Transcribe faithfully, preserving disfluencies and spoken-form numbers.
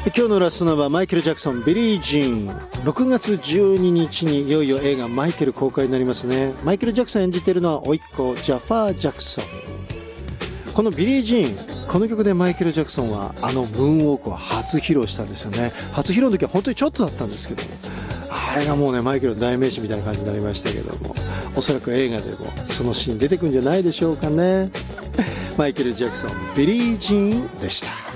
今日のラストナンバー、マイケル・ジャクソン、ビリー・ジーン。ろくがつじゅうににちにいよいよ映画マイケル公開になりますね。マイケル・ジャクソン演じているのは甥っ子ジャファー・ジャクソン。このビリー・ジーン、この曲でマイケル・ジャクソンはあのムーンウォークを初披露したんですよね。初披露の時は本当にちょっとだったんですけども、あれがもうねマイケルの代名詞みたいな感じになりましたけども、おそらく映画でもそのシーン出てくるんじゃないでしょうかね。マイケル・ジャクソン、ビリー・ジーンでした。